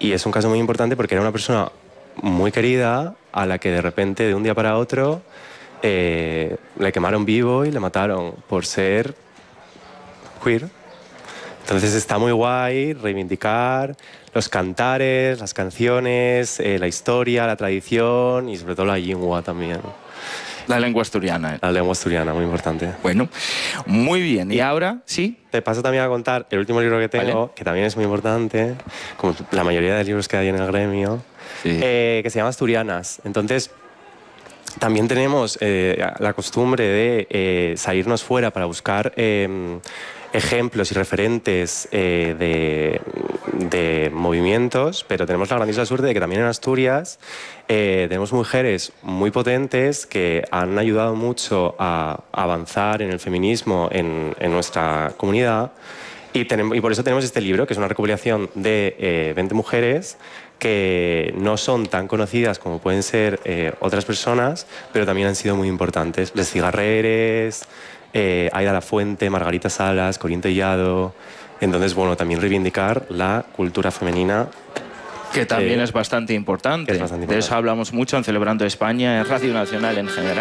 y es un caso muy importante porque era una persona muy querida a la que de repente, de un día para otro, le quemaron vivo y le mataron por ser queer. Entonces está muy guay reivindicar los cantares, las canciones, la historia, la tradición y sobre todo la lengua también. La lengua asturiana. La lengua asturiana, muy importante. Bueno, muy bien. ¿Y ahora? ¿Sí? Te paso también a contar el último libro que tengo, Vale. que también es muy importante, como la mayoría de libros que hay en el gremio, Sí. que se llama Asturianas. Entonces, también tenemos la costumbre de salirnos fuera para buscar ejemplos y referentes de movimientos, pero tenemos la grandiosa suerte de que también en Asturias tenemos mujeres muy potentes que han ayudado mucho a avanzar en el feminismo en nuestra comunidad. Y por eso tenemos este libro, que es una recopilación de 20 mujeres que no son tan conocidas como pueden ser otras personas, pero también han sido muy importantes. Les Cigarreres, Aida Lafuente, Margarita Salas, Corín Tellado. Entonces, bueno, también reivindicar la cultura femenina. Que también es bastante importante. Es bastante importante. De eso hablamos mucho en Celebrando España, en Radio Nacional en general.